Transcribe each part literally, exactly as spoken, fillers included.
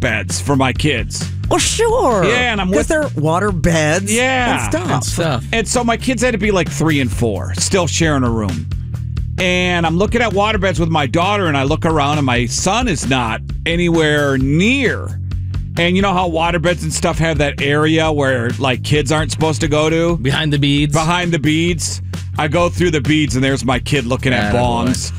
beds for my kids. Well, sure. Yeah, and I'm with their water beds. Yeah, and stuff. And stuff. And so my kids had to be like three and four, still sharing a room. And I'm looking at water beds with my daughter, and I look around, and my son is not anywhere near. And you know how water beds and stuff have that area where like kids aren't supposed to go to? Behind the beads. Behind the beads. I go through the beads, and there's my kid looking at bongs.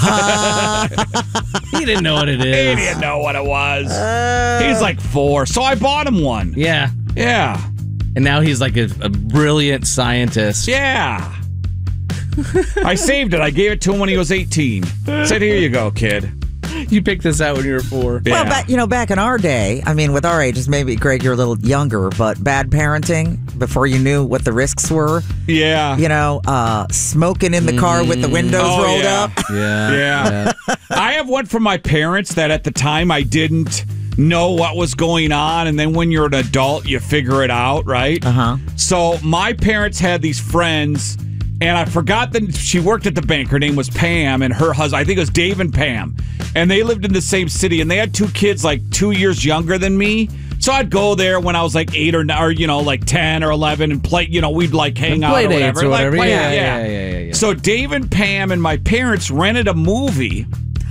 He didn't know what it is. He didn't know what it was. Uh, he's like four, so I bought him one. Yeah. Yeah. And now he's like a, a brilliant scientist. Yeah. I saved it. I gave it to him when he was eighteen. Said, here you go, kid. You picked this out when you were four. Yeah. Well, back, you know, back in our day, I mean, with our ages, maybe, Greg, you're a little younger, but bad parenting, before you knew what the risks were. Yeah. You know, uh, smoking in the car with the windows Oh, rolled yeah. up. Yeah. Yeah. yeah. I have one from my parents that at the time I didn't know what was going on. And then when you're an adult, you figure it out, right? Uh-huh. So my parents had these friends, and I forgot that she worked at the bank. Her name was Pam, and her husband, I think it was Dave and Pam. And they lived in the same city, and they had two kids like two years younger than me. So I'd go there when I was like eight or, or you know, like ten or eleven and play, you know, we'd like hang out or whatever. Or whatever. Like, play, yeah, yeah. Yeah, yeah, yeah, yeah. So Dave and Pam and my parents rented a movie,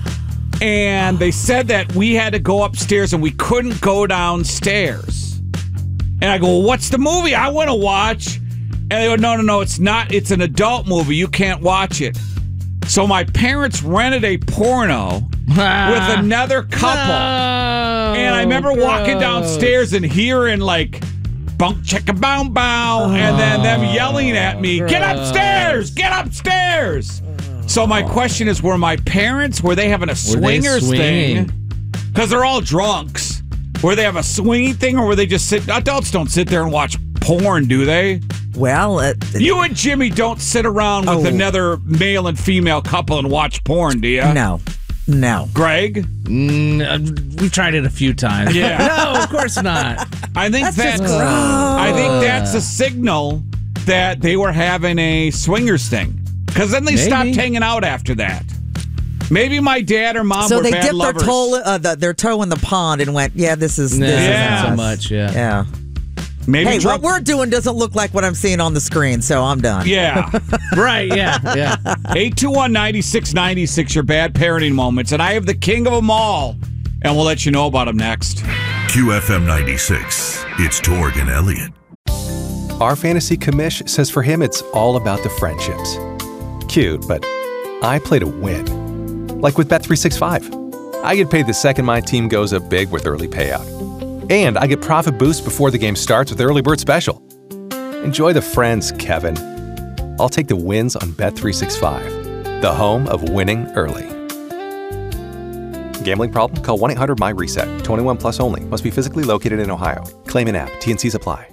and they said that we had to go upstairs and we couldn't go downstairs. And I go, well, what's the movie I want to watch? And they go, no, no, no, it's not. It's an adult movie. You can't watch it. So my parents rented a porno with another couple. No, and I remember gross. walking downstairs and hearing like, bunk chicka bow bow, and then them yelling at me, get upstairs, get upstairs. So my question is, were my parents, were they having a swingers thing? Because they're all drunks. Were they have a swinging thing, or were they just sit? Adults don't sit there and watch porn, do they? Well, uh, You and Jimmy don't sit around with Oh. another male and female couple and watch porn, do you? no. No. Greg? Mm, uh, we've tried it a few times. Yeah. No, of course not. I think That's that's, just gross. I think that's a signal that they were having a swingers thing. Because then they Maybe. stopped hanging out after that. Maybe my dad or mom So were they bad dipped their lovers. toe, uh, the, their toe in the pond and went, yeah, this is No, this is Yeah. not so us. much, yeah. Yeah. Maybe Hey, drunk- what we're doing doesn't look like what I'm seeing on the screen, so I'm done. Yeah. Right, yeah, yeah. eight two one, nine six nine six, your bad parenting moments. And I have the king of them all. And we'll let you know about them next. Q F M ninety-six. It's Torg and Elliott. Our fantasy commish says for him it's all about the friendships. Cute, but I play to win. Like with Bet three sixty-five. I get paid the second my team goes up big with early payout. And I get profit boost before the game starts with Early Bird Special. Enjoy the friends, Kevin. I'll take the wins on Bet three sixty-five, the home of winning early. Gambling problem? Call one eight hundred M Y reset. twenty-one plus only. Must be physically located in Ohio. Claim in app. T N Cs apply.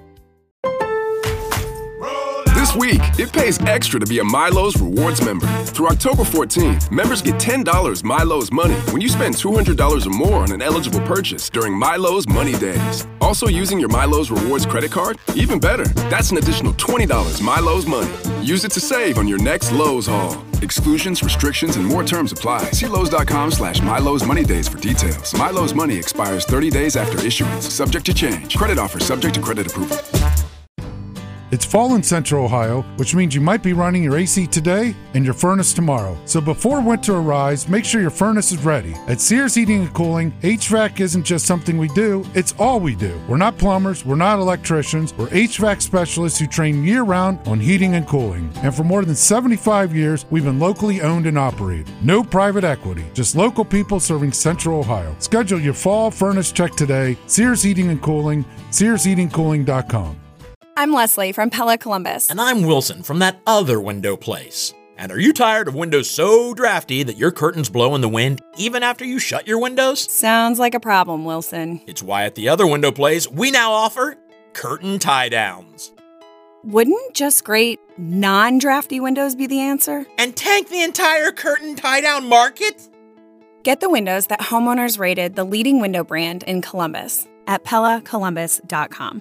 This week, it pays extra to be a Milo's Rewards member. Through October fourteenth, members get ten dollars Milo's Money when you spend two hundred dollars or more on an eligible purchase during Milo's Money Days. Also using your Milo's Rewards credit card? Even better, that's an additional twenty dollars Milo's Money. Use it to save on your next Lowe's haul. Exclusions, restrictions, and more terms apply. See Lowe's.com slash Milo's Money Days for details. Milo's Money expires thirty days after issuance, subject to change. Credit offer subject to credit approval. It's fall in Central Ohio, which means you might be running your A C today and your furnace tomorrow. So before winter arrives, make sure your furnace is ready. At Sears Heating and Cooling, H V A C isn't just something we do, it's all we do. We're not plumbers, we're not electricians, we're H V A C specialists who train year-round on heating and cooling. And for more than seventy-five years, we've been locally owned and operated. No private equity, just local people serving Central Ohio. Schedule your fall furnace check today. Sears Heating and Cooling, sears heating cooling dot com. I'm Leslie from Pella Columbus. And I'm Wilson from that other window place. And are you tired of windows so drafty that your curtains blow in the wind even after you shut your windows? Sounds like a problem, Wilson. It's why at the other window place, we now offer curtain tie-downs. Wouldn't just great non-drafty windows be the answer? And tank the entire curtain tie-down market? Get the windows that homeowners rated the leading window brand in Columbus at Pella Columbus dot com.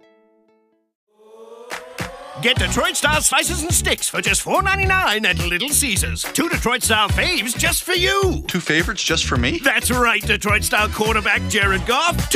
Get Detroit-style slices and sticks for just four ninety-nine at Little Caesars. Two Detroit-style faves just for you. Two favorites just for me? That's right, Detroit-style quarterback Jared Goff.